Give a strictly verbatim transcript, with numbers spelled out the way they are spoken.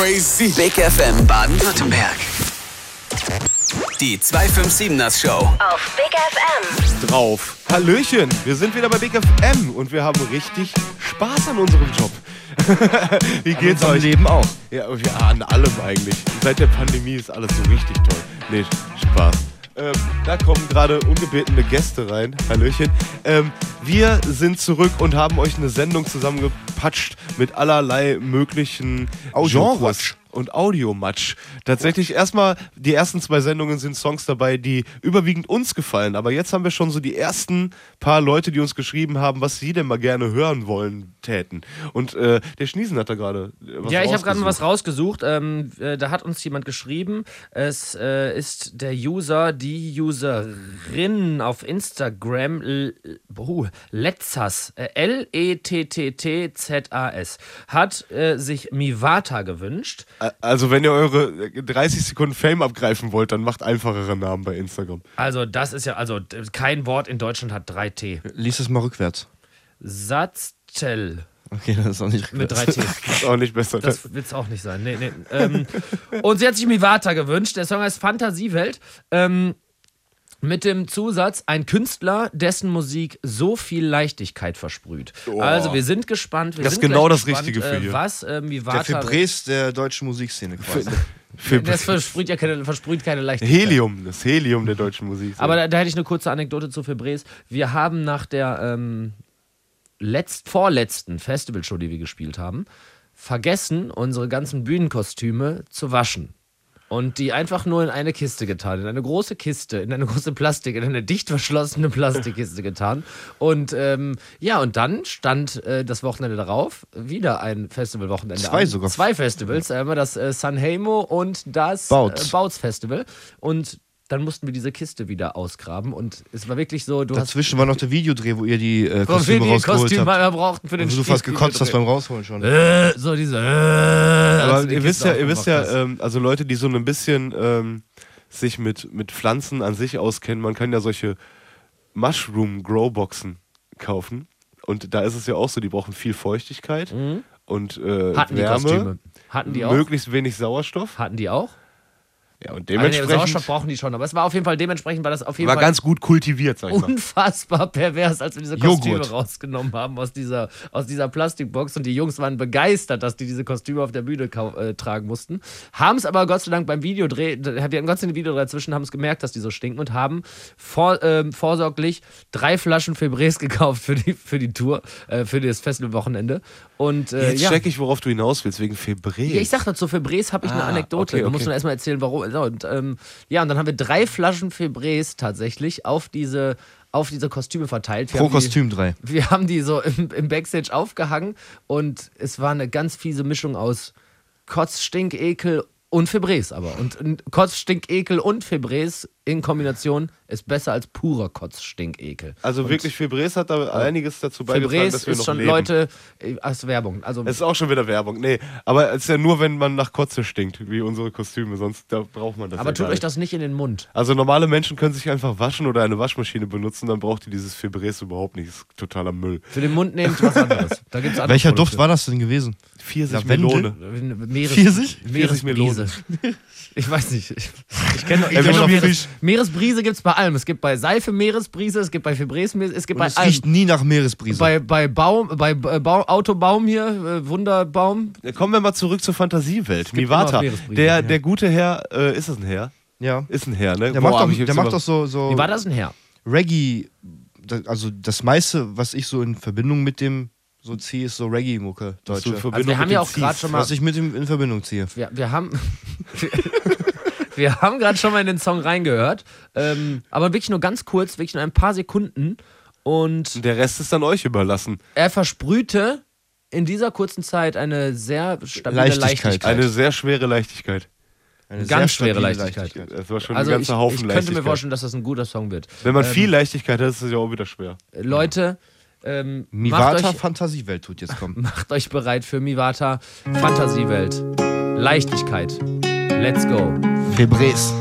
Crazy. Big F M Baden-Württemberg. Die zwei fünf siebener Show. Auf Big F M. Drauf. Hallöchen, wir sind wieder bei Big F M und wir haben richtig Spaß an unserem Job. Wie geht's euch? Leben auch. Ja, ja, an allem eigentlich. Seit der Pandemie ist alles so richtig toll. Nee, Spaß. Ähm, da kommen gerade ungebetene Gäste rein. Hallöchen. Ähm, wir sind zurück und haben euch eine Sendung zusammengepatscht mit allerlei möglichen Genres und Audiomatsch. Tatsächlich erstmal, die ersten zwei Sendungen sind Songs dabei, die überwiegend uns gefallen. Aber jetzt haben wir schon so die ersten paar Leute, die uns geschrieben haben, was sie denn mal gerne hören wollen täten. Und äh, der Schniesen hat da gerade was Ja, ich habe gerade mal rausgesucht. was rausgesucht. Ähm, äh, da hat uns jemand geschrieben. Es äh, ist der User, die Userin auf Instagram, L- uh, Letzas, äh, L E T T T Z A S, hat äh, sich Mivata gewünscht. Also wenn ihr eure dreißig Sekunden Fame abgreifen wollt, dann macht einfachere Namen bei Instagram. Also das ist ja, also kein Wort in Deutschland hat drei T. Lies es mal rückwärts. Satztel. Okay, das ist auch nicht Mit rückwärts. drei T. Das ist auch nicht besser. Das wird es auch nicht sein. Nee, nee. Ähm, und sie hat sich Mivata gewünscht. Der Song heißt Fantasiewelt. Ähm, mit dem Zusatz, ein Künstler, dessen Musik so viel Leichtigkeit versprüht. Oh. Also wir sind gespannt. Wir Das sind ist genau gleich das gespannt, Richtige für äh, hier. was äh, Mivata... Der Febres der deutschen Musikszene quasi. Für Das versprüht ja keine, versprüht keine Leichtigkeit. Helium, das Helium der deutschen Musik. Aber da, da hätte ich eine kurze Anekdote zu Febres. Wir haben nach der ähm, letzt, vorletzten Festivalshow, die wir gespielt haben, vergessen, unsere ganzen Bühnenkostüme zu waschen. Und die einfach nur in eine Kiste getan, in eine große Kiste, in eine große Plastik, in eine dicht verschlossene Plastikkiste getan. Und ähm, ja, und dann stand äh, das Wochenende darauf wieder ein Festivalwochenende Zwei an. sogar. Zwei Festivals, einmal das äh, Sanremo und das Bouts. äh, Bouts Festival. Und dann mussten wir diese Kiste wieder ausgraben und es war wirklich so, du Dazwischen war noch der Videodreh, wo ihr die äh, hast Kostüme die rausgeholt Kostüme habt. wir brauchten für den Also du fast Stief- gekotzt hast beim Rausholen schon. äh, so diese äh, Aber als du die ihr wisst Kiste ja, ihr wisst ja, aufgemacht hast. ähm, also Leute, die so ein bisschen ähm, sich mit, mit Pflanzen an sich auskennen, man kann ja solche Mushroom-Grow-Boxen kaufen. Und da ist es ja auch so, die brauchen viel Feuchtigkeit Mhm. und äh, Hatten die Wärme, Kostüme? Hatten die auch? möglichst wenig Sauerstoff. Hatten die auch? Ja, und Also, nee, dementsprechend Sauerstoff brauchen die schon, aber es war auf jeden Fall, dementsprechend war das auf jeden war Fall ganz gut kultiviert, sag ich mal. unfassbar pervers, als wir diese Kostüme Joghurt. rausgenommen haben aus dieser, aus dieser Plastikbox und die Jungs waren begeistert, dass die diese Kostüme auf der Bühne kau- äh, tragen mussten. Haben es aber Gott sei Dank beim Videodreh, wir hatten Gott sei Dank Videodreh dazwischen, haben es gemerkt, dass die so stinken und haben vor, ähm, vorsorglich drei Flaschen Febres gekauft für die, für die Tour, äh, für das Festivalwochenende. Und äh, Jetzt ja. check ich, worauf du hinaus willst, wegen Febres. Ja, ich sag dazu, Febres habe ich eine Ah, Anekdote. okay, Da muss okay. man erstmal erzählen, warum. So, und, ähm, ja, und dann haben wir drei Flaschen Febres tatsächlich auf diese, auf diese Kostüme verteilt. Wir Pro haben die, Kostüm drei. Wir haben die so im, im Backstage aufgehangen und es war eine ganz fiese Mischung aus Kotz, Stink, Ekel und Febres aber. Und, und Kotz, Stink, Ekel und Febres in Kombination ist besser als purer Kotz, Stink, Ekel. Also und wirklich, Febres hat da einiges dazu beigetragen, Febres dass wir ist noch schon leben. Leute äh, als Werbung. Also Es ist auch schon wieder Werbung. Nee, aber es ist ja nur, wenn man nach Kotze stinkt, wie unsere Kostüme. Sonst da braucht man das aber ja tut gar euch nicht. das nicht in den Mund. Also normale Menschen können sich einfach waschen oder eine Waschmaschine benutzen, dann braucht ihr dieses Febres überhaupt nicht. Das ist totaler Müll. Für den Mund nehmt was anderes. Da gibt's andere Welcher Produkte. Duft war das denn gewesen? Pfirsich Lavendel? Melone. Meeres, Pfirsich? Meeresbrise. Ich weiß nicht. Ich, ich kenne ich Ey, kenn wenn nur man Meeres, Fisch- Meeresbrise gibt es bei allem. Es gibt bei Seife Meeresbrise, es gibt bei Febres, es gibt Und bei es allem. riecht nie nach Meeresbrise. Bei, bei Baum, bei äh, Bau, Autobaum hier, äh, Wunderbaum. Ja, kommen wir mal zurück zur Fantasiewelt. gibt Mivata. immer Meeresbrise, Der, ja. der gute Herr, äh, ist das ein Herr? ja. Ist ein Herr, ne? Der Boah, macht hab doch, ich jetzt der macht immer- doch so, so Wie war das denn her? Reggae. Da- Also das meiste, was ich so in Verbindung mit dem so ziehe, ist so Reggae-Mucke, Was du in deutsche. Verbindung Also wir haben mit ja dem auch gerade ziehst. schon mal, Was ich mit ihm in Verbindung ziehe. wir, wir haben, wir haben gerade schon mal in den Song reingehört, ähm, aber wirklich nur ganz kurz, wirklich nur ein paar Sekunden und Der Rest ist dann euch überlassen. er versprühte in dieser kurzen Zeit eine sehr stabile Leichtigkeit. Leichtigkeit. Eine sehr schwere Leichtigkeit. Eine Ganz sehr schwere stabile Leichtigkeit. Das war schon Also ein ich, ganzer Haufen ich könnte Leichtigkeit. mir vorstellen, dass das ein guter Song wird. Wenn man Ähm, viel Leichtigkeit hat, ist es ja auch wieder schwer. Leute, ähm, macht, Mivata euch, Fantasiewelt tut jetzt kommen. macht euch bereit für Mivata Fantasiewelt. Leichtigkeit. Let's go. Febres.